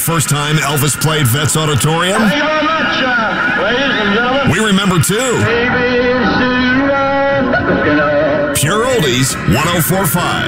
first time Elvis played Vets Auditorium? Thank you very much, ladies and gentlemen. We remember too. Pure Oldies 104.5.